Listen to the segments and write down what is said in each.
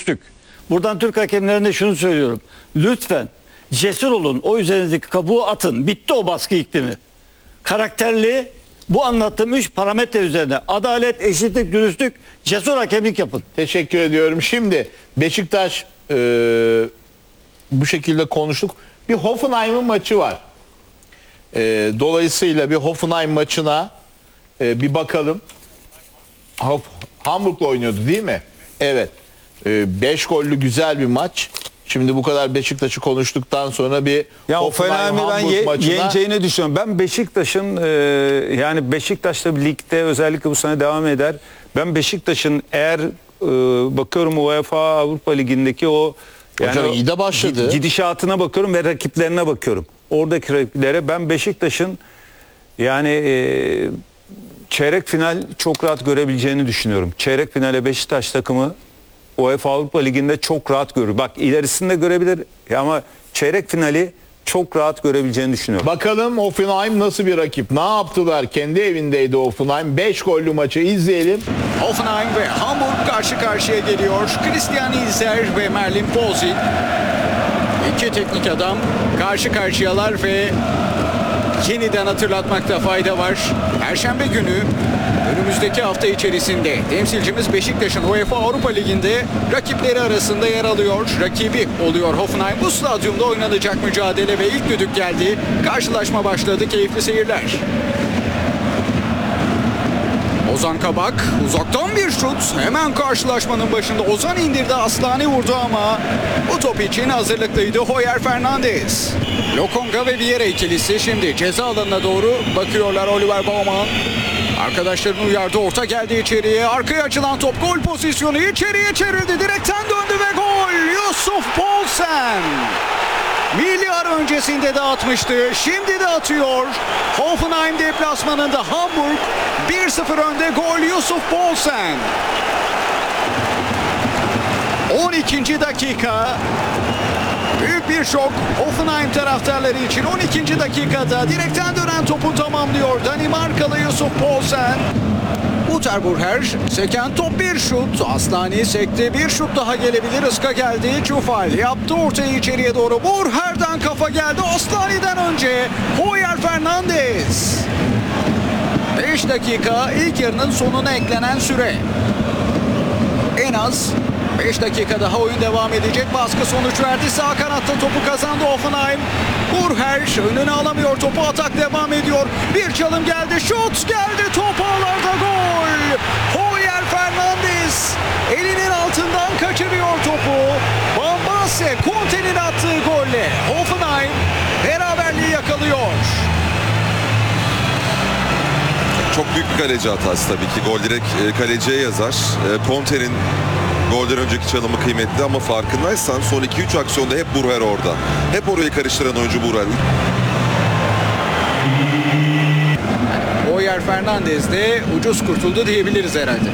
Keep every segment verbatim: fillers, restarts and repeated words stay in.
düştük. Buradan Türk hakemlerine şunu söylüyorum. Lütfen cesur olun. O üzerinizdeki kabuğu atın. Bitti o baskı iklimi. Karakterli, bu anlattığım üç parametre üzerine adalet, eşitlik, dürüstlük, cesur hakemlik yapın. Teşekkür ediyorum. Şimdi Beşiktaş e, bu şekilde konuştuk. Bir Hoffenheim'in maçı var. E, dolayısıyla bir Hoffenheim maçına e, bir bakalım. Hof, Hamburg'la oynuyordu değil mi? Evet. beş gollü güzel bir maç. Şimdi bu kadar Beşiktaş'ı konuştuktan sonra bir Ya Hoffenheim'i ben ye, maçına... yeneceğini düşünüyorum. Ben Beşiktaş'ın e, yani Beşiktaş'ta ligde özellikle bu sene devam eder. Ben Beşiktaş'ın eğer e, bakıyorum UEFA Avrupa Ligi'ndeki o yani Hocam iyi de başladı. Gidişatına bakıyorum ve rakiplerine bakıyorum. Oradaki rakiplere ben Beşiktaş'ın yani e, çeyrek final çok rahat görebileceğini düşünüyorum. Çeyrek finale Beşiktaş takımı UEFA Avrupa Ligi'nde çok rahat görür. Bak ilerisinde görebilir ama çeyrek finali çok rahat görebileceğini düşünüyorum. Bakalım Hoffenheim nasıl bir rakip? Ne yaptılar? Kendi evindeydi Hoffenheim. beş gollü maçı izleyelim. Hoffenheim ve Hamburg karşı karşıya geliyor. Christian Ilzer ve Merlin Pozil. İki teknik adam karşı karşıyalar ve yeniden hatırlatmakta fayda var. Perşembe günü önümüzdeki hafta içerisinde temsilcimiz Beşiktaş'ın UEFA Avrupa Ligi'nde rakipleri arasında yer alıyor. Rakibi oluyor Hoffenheim. Bu stadyumda oynanacak mücadele ve ilk düdük geldi. Karşılaşma başladı. Keyifli seyirler. Ozan Kabak uzaktan bir şut. Hemen karşılaşmanın başında Ozan indirdi. Aslani vurdu ama bu top için hazırlıklıydı Hoyer Fernandez. Lokonga ve Vieira ikilisi şimdi ceza alanına doğru bakıyorlar. Oliver Baumann arkadaşlarını uyardı. Orta geldi içeriye. Arkaya açılan top, gol pozisyonu, içeriye çevrildi. Direkten döndü ve gol. Yusuf Poulsen. Milli ara öncesinde de atmıştı. Şimdi de atıyor. Hoffenheim deplasmanında Hamburg bir sıfır önde, gol Yusuf Poulsen. on ikinci dakika. Büyük bir şok Hoffenheim taraftarları için. on ikinci dakikada direkten dönen topu tamamlıyor Danimarkalı Yusuf Poulsen. Uterburger seken top, bir şut. Aslani sekti, bir şut daha gelebilir. Iska geldi. Çufal yaptı ortayı içeriye doğru. Burher'den kafa geldi. Aslani'den önce Hoyer Fernandez. beş dakika ilk yarının sonuna eklenen süre. En az beş dakika daha oyun devam edecek. Baskı sonuç verdi. Sağ kanatta topu kazandı Hoffenheim. Burher önüne alamıyor topu. Atak devam ediyor. Bir çalım geldi. Şut geldi. Top ağlarda, gol. Hoyer Fernandez elinin altından kaçırıyor topu. Bambase Conte'nin attığı golle Hoffenheim beraberliği yakalıyor. Çok büyük bir kaleci hatası tabii ki. Gol direkt e, kaleciye yazar. E, Conte'nin golden önceki çalımı kıymetli ama farkındaysan son iki üç aksiyonda hep Burher orada. Hep orayı karıştıran oyuncu Burher. Hoyer Fernandez de ucuz kurtuldu diyebiliriz herhalde.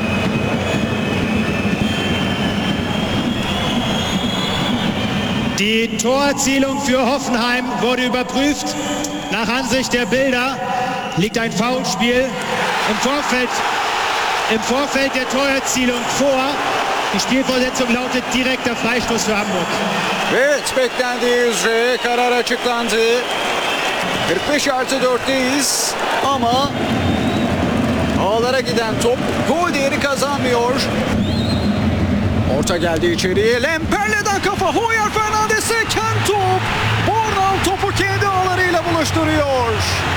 Die Torerzielung für Hoffenheim wurde überprüft. Nach Ansicht der Bilder liegt ein Foulspiel im Vorfeld, im Vorfeld der Torerzielung vor. Die Spielfortsetzung lautet direkter Freistoß für Hamburg. Evet, beklendiği üzere karar açıklandı. kırk beş artı dörtteyiz ama ağlara giden top gol değeri kazanmıyor. Orta geldi içeriye. Lemperle'den kafa. Hoyer Fernandez seken top. Bornal topu kendi ağlarıyla buluşturuyor.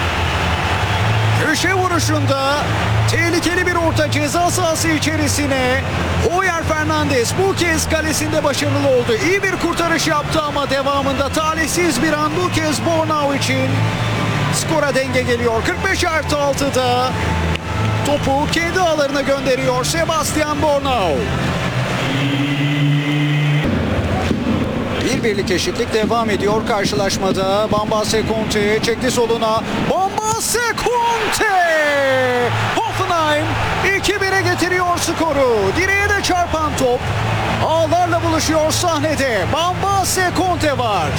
Köşe vuruşunda tehlikeli bir orta ceza sahası içerisine. Hoyer Fernandez bu kez kalesinde başarılı oldu. İyi bir kurtarış yaptı ama devamında talihsiz bir an bu kez Bornau için. Skora denge geliyor. kırk beş artı altıda topu kendi ağlarına gönderiyor Sebastian Bornau. Bir birlik eşitlik devam ediyor karşılaşmada. Bambase Conte çekti soluna. Bambase Conte! Hoffenheim iki bire getiriyor skoru. Direğe de çarpan top ağlarla buluşuyor sahnede. Bambase Conte var.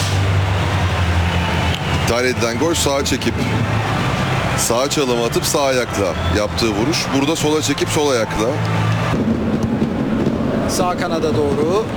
İptal edilen gol sağa çekip sağa çalım atıp sağ ayakla yaptığı vuruş. Burada sola çekip sol ayakla. Sağ kanada doğru